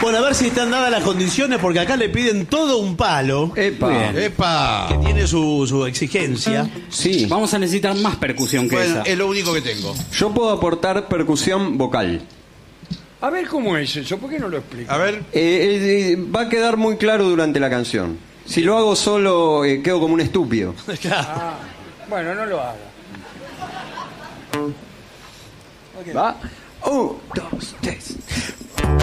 Bueno, a ver si están dadas las condiciones, porque acá le piden todo un palo. ¡Epa! ¡Epa! Que tiene su exigencia. Sí. Vamos a necesitar más percusión que Bueno, esa. es lo único que tengo. Yo puedo aportar percusión vocal. A ver cómo es eso, ¿por qué no lo explica? A ver. Va a quedar muy claro durante la canción. Si lo hago solo, quedo como un estúpido. Ah, bueno, no lo haga. ¿Va? 1, 2, 3.